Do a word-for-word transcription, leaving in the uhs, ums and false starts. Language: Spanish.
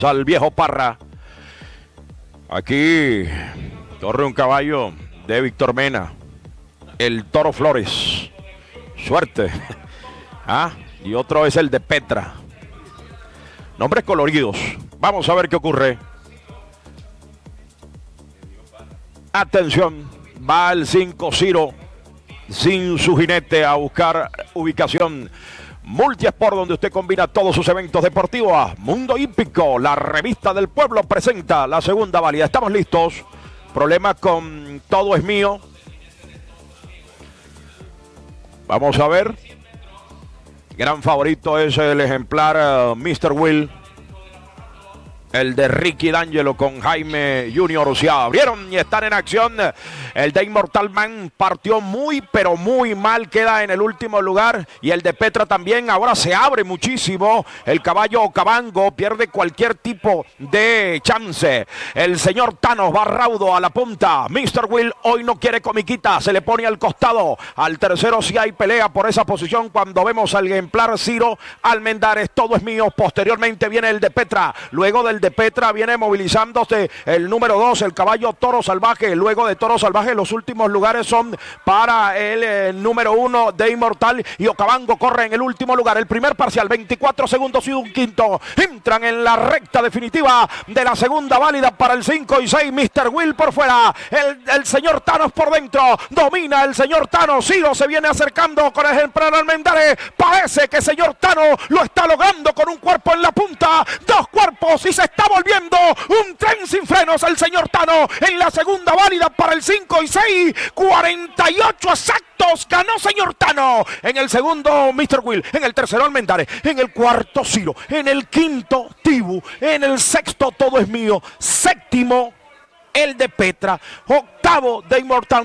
Al viejo Parra. Aquí corre un caballo de Víctor Mena, el Toro Flores. Suerte. Ah, y otro es el de Petra. Nombres coloridos. Vamos a ver qué ocurre. Atención, va el cinco Ciro sin su jinete a buscar ubicación. Multiesport, donde usted combina todos sus eventos deportivos. Mundo Hípico, la revista del pueblo, presenta la segunda válida. Estamos listos. Problema con Todo es Mío. Vamos a ver. Gran favorito es el ejemplar uh, mister Will. El de Ricky D'Angelo con Jaime Junior. Se abrieron y están en acción. El de Immortal Man partió muy, pero muy mal. Queda en el último lugar. Y el de Petra también. Ahora se abre muchísimo. El caballo Okavango pierde cualquier tipo de chance. El señor Thanos va raudo a la punta. mister Will hoy no quiere comiquita. Se le pone al costado. Al tercero sí hay pelea por esa posición. Cuando vemos al ejemplar Ciro Almendares. Todo es mío. Posteriormente viene el de Petra. Luego del de Petra viene movilizándose el número dos, el caballo Toro Salvaje. Luego de Toro Salvaje los últimos lugares son para el eh, número uno de Inmortal, y Okavango corre en el último lugar. El primer parcial, veinticuatro segundos y un quinto. Entran en la recta definitiva de la segunda válida para el cinco y seis. mister Will por fuera, el, el señor Thanos por dentro. Domina el señor Thanos. Ciro se viene acercando con el ejemplar Almendares. Parece que el señor Thanos lo está logrando con un cuerpo en la punta. Dos cuerpos y se está volviendo un tren sin frenos el señor Thanos en la segunda válida para el cinco y seis. cuarenta y ocho exactos ganó señor Thanos. En el segundo mister Will, en el tercero Almendares, en el cuarto Ciro, en el quinto Tibu, en el sexto Todo es Mío, séptimo el de Petra, octavo de Immortal.